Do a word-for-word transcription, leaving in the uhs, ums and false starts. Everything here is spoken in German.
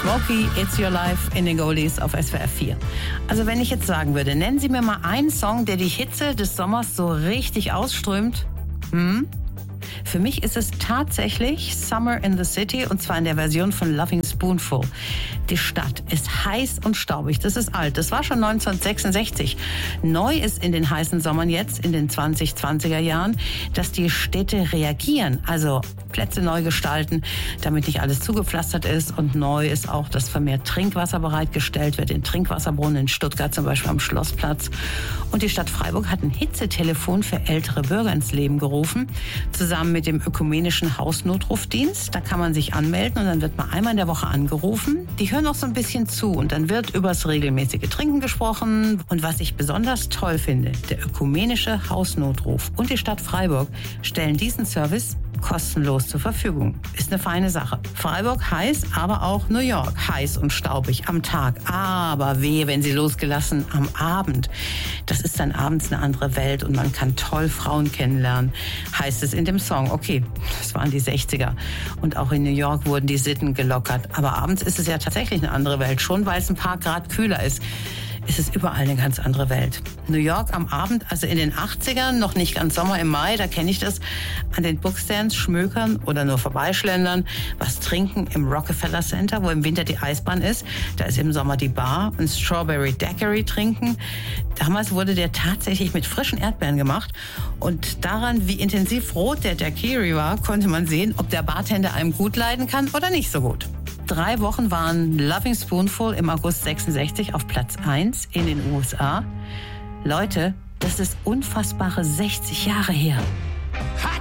Smokey, It's Your Life in den Goldies auf S W R vier. Also wenn ich jetzt sagen würde, nennen Sie mir mal einen Song, der die Hitze des Sommers so richtig ausströmt. Hm? Für mich ist es tatsächlich Summer in the City, und zwar in der Version von Loving Spoonful. Die Stadt ist heiß und staubig, das ist alt, das war schon neunzehnhundertsechsundsechzig. Neu ist in den heißen Sommern jetzt, in den zwanzig zwanziger Jahren, dass die Städte reagieren, also Plätze neu gestalten, damit nicht alles zugepflastert ist. Und neu ist auch, dass vermehrt Trinkwasser bereitgestellt wird, in Trinkwasserbrunnen in Stuttgart zum Beispiel am Schlossplatz. Und die Stadt Freiburg hat ein Hitzetelefon für ältere Bürger ins Leben gerufen, zusammen mit dem ökumenischen Hausnotrufdienst. Da kann man sich anmelden und dann wird man einmal in der Woche angerufen. Die hören auch so ein bisschen zu und dann wird über das regelmäßige Trinken gesprochen. Und was ich besonders toll finde, der ökumenische Hausnotruf und die Stadt Freiburg stellen diesen Service kostenlos zur Verfügung. Ist eine feine Sache. Freiburg heiß, aber auch New York heiß und staubig am Tag. Aber wehe, wenn sie losgelassen am Abend. Das ist dann abends eine andere Welt und man kann toll Frauen kennenlernen, heißt es in dem Song. Okay, das waren die sechziger. Und auch in New York wurden die Sitten gelockert. Aber abends ist es ja tatsächlich eine andere Welt. Schon weil es ein paar Grad kühler ist, ist es überall eine ganz andere Welt. New York am Abend, also in den achtzigern, noch nicht ganz Sommer, im Mai, da kenne ich das, an den Bookstands schmökern oder nur vorbeischlendern, was trinken im Rockefeller Center, wo im Winter die Eisbahn ist. Da ist im Sommer die Bar, und Strawberry Daiquiri trinken. Damals wurde der tatsächlich mit frischen Erdbeeren gemacht, und daran, wie intensiv rot der Daiquiri war, konnte man sehen, ob der Bartender einem gut leiden kann oder nicht so gut. Drei Wochen waren Loving Spoonful im August sechsundsechzig auf Platz eins in den U S A. Leute, das ist unfassbare sechzig Jahre her.